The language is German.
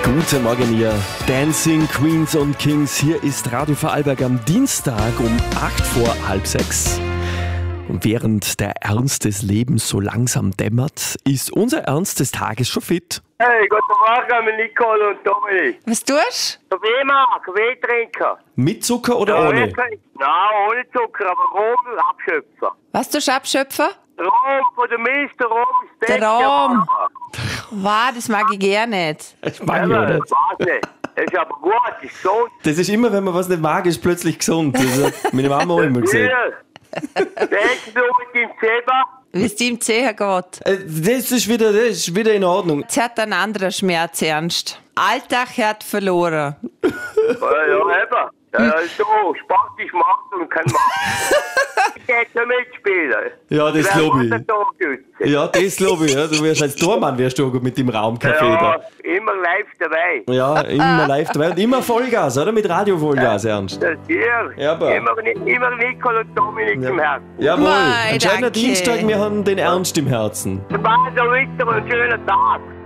Guten Morgen, ihr Dancing Queens und Kings. Hier ist Radio Vorarlberg am Dienstag um 6:08. Und während der Ernst des Lebens so langsam dämmert, ist unser Ernst des Tages schon fit. Hey, guten Morgen mit Nicole und Dominik. Was tust du? Kaffee trinken. Mit Zucker oder ohne? Wirklich? Nein, ohne Zucker, aber Rom abschöpfen. Was tust du abschöpfen? Rom von der Mist, Rom ist Der Rom. Wow, das mag ich gerne nicht. Ich mag ja nicht. Weiß nicht. Das ist aber gut, das ist gesund. Das ist immer, wenn man was nicht mag, ist plötzlich gesund. Das hat meine Mama auch immer gesagt. Denkst du mit dem Zebra? Wie es dir im Zehen geht. Das ist wieder in Ordnung. Jetzt hat ein anderer Schmerz ernst. Alltag hat verloren. Ja, eben. Ja, so, sportlich macht und kann machen. Ich hätte ja mitspielen. Ja, das glaube ich. Ja, das glaube ich. Ja. Du wärst als Tormann gut mit dem Raumcafé Ja, da. immer live dabei. Ja, immer live dabei und immer Vollgas, oder? Mit Radio-Vollgas, Ernst. Das hier. Ja, aber- Immer Nicole und Dominik im Herzen. Jawohl, Mei, ein schöner danke. Dienstag, wir haben den Ernst im Herzen. Spaß, Ritter und schönen Tag.